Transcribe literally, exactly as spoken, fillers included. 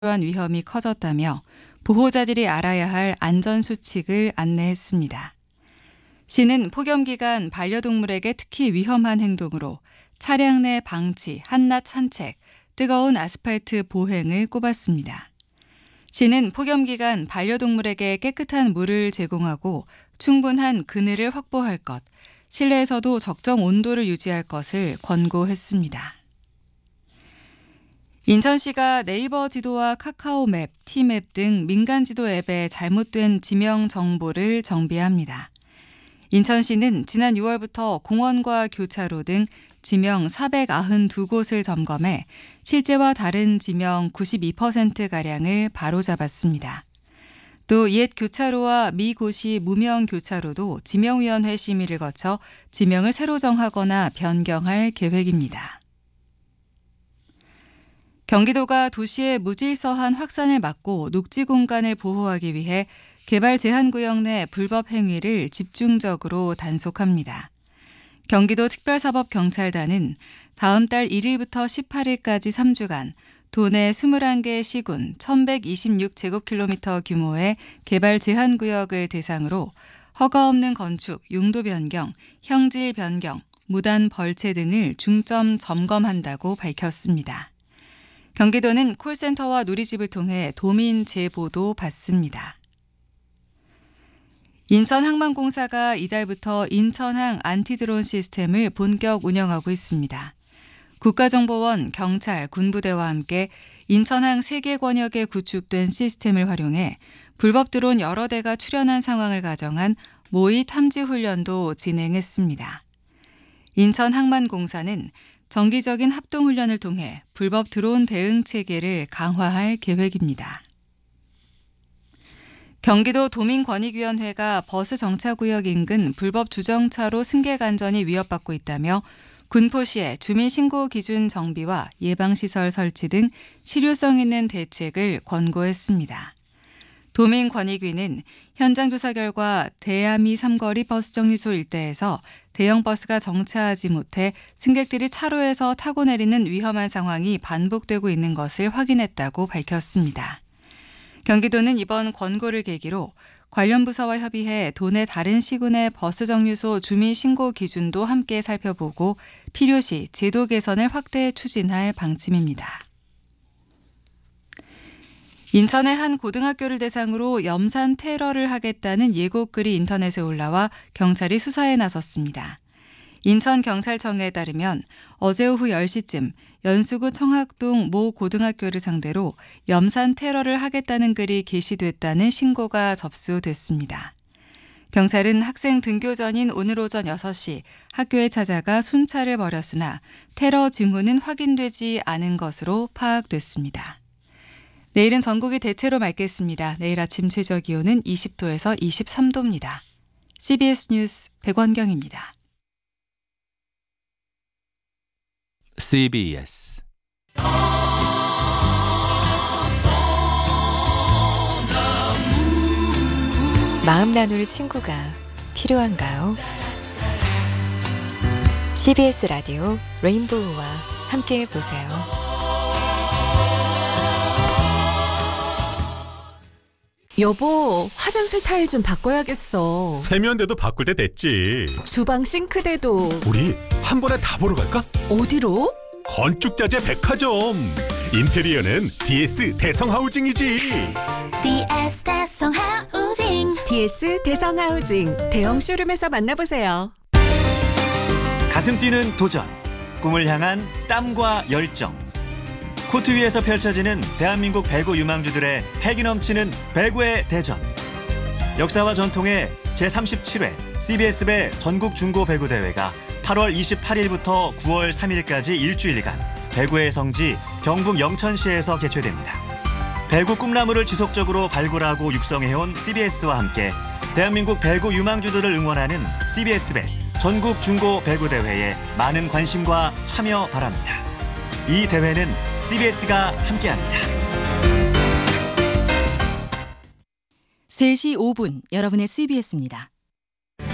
이러한 위험이 커졌다며 보호자들이 알아야 할 안전수칙을 안내했습니다. 시는 폭염 기간 반려동물에게 특히 위험한 행동으로 차량 내 방치, 한낮 산책, 뜨거운 아스팔트 보행을 꼽았습니다. 시는 폭염 기간 반려동물에게 깨끗한 물을 제공하고 충분한 그늘을 확보할 것, 실내에서도 적정 온도를 유지할 것을 권고했습니다. 인천시가 네이버 지도와 카카오맵, 티맵 등 민간 지도 앱에 잘못된 지명 정보를 정비합니다. 인천시는 지난 유월부터 공원과 교차로 등 지명 사백구십이 곳을 점검해 실제와 다른 지명 구십이 퍼센트가량을 바로잡았습니다. 또 옛 교차로와 미고시 무명 교차로도 지명위원회 심의를 거쳐 지명을 새로 정하거나 변경할 계획입니다. 경기도가 도시의 무질서한 확산을 막고 녹지 공간을 보호하기 위해 개발 제한구역 내 불법 행위를 집중적으로 단속합니다. 경기도 특별사법경찰단은 다음 달 일 일부터 십팔 일까지 삼 주간 도내 이십일 개 시군 천백이십육 제곱킬로미터 규모의 개발 제한구역을 대상으로 허가 없는 건축, 용도 변경, 형질 변경, 무단 벌채 등을 중점 점검한다고 밝혔습니다. 경기도는 콜센터와 누리집을 통해 도민 제보도 받습니다. 인천항만공사가 이달부터 인천항 안티드론 시스템을 본격 운영하고 있습니다. 국가정보원, 경찰, 군부대와 함께 인천항 세 개 권역에 구축된 시스템을 활용해 불법 드론 여러 대가 출현한 상황을 가정한 모의 탐지 훈련도 진행했습니다. 인천항만공사는 정기적인 합동훈련을 통해 불법 드론 대응 체계를 강화할 계획입니다. 경기도 도민권익위원회가 버스 정차구역 인근 불법 주정차로 승객 안전이 위협받고 있다며 군포시에 주민신고 기준 정비와 예방시설 설치 등 실효성 있는 대책을 권고했습니다. 도민권익위는 현장 조사 결과 대야미 삼거리 버스정류소 일대에서 대형 버스가 정차하지 못해 승객들이 차로에서 타고 내리는 위험한 상황이 반복되고 있는 것을 확인했다고 밝혔습니다. 경기도는 이번 권고를 계기로 관련 부서와 협의해 도내 다른 시군의 버스 정류소 주민 신고 기준도 함께 살펴보고 필요시 제도 개선을 확대 추진할 방침입니다. 인천의 한 고등학교를 대상으로 염산 테러를 하겠다는 예고글이 인터넷에 올라와 경찰이 수사에 나섰습니다. 인천경찰청에 따르면 어제 오후 열 시쯤 연수구 청학동 모 고등학교를 상대로 염산 테러를 하겠다는 글이 게시됐다는 신고가 접수됐습니다. 경찰은 학생 등교 전인 오늘 오전 여섯 시 학교에 찾아가 순찰을 벌였으나 테러 징후는 확인되지 않은 것으로 파악됐습니다. 내일은 전국이 대체로 맑겠습니다. 내일 아침 최저 기온은 이십 도에서 이십삼 도입니다. 씨비에스 뉴스 백원경입니다. 씨비에스 마음 나눌 친구가 필요한가요? 씨비에스 라디오 레인보우와 함께 보세요. 여보, 화장실 타일 좀 바꿔야겠어. 세면대도 바꿀 때 됐지. 주방 싱크대도. 우리 한 번에 다 보러 갈까? 어디로? 건축자재 백화점. 인테리어는 디에스 대성하우징이지. 디에스 대성하우징. 디에스 대성하우징. 대형 쇼룸에서 만나보세요. 가슴 뛰는 도전. 꿈을 향한 땀과 열정. 코트 위에서 펼쳐지는 대한민국 배구 유망주들의 패기 넘치는 배구의 대전. 역사와 전통의 제삼십칠 회 씨비에스 배 전국 중고 배구 대회가 팔월 이십팔일부터 구월 삼일까지 일주일간 배구의 성지 경북 영천시에서 개최됩니다. 배구 꿈나무를 지속적으로 발굴하고 육성해온 씨비에스와 함께 대한민국 배구 유망주들을 응원하는 씨비에스 배 전국 중고 배구 대회에 많은 관심과 참여 바랍니다. 이 대회는 씨비에스가 함께합니다. 세 시 오 분 여러분의 씨비에스입니다.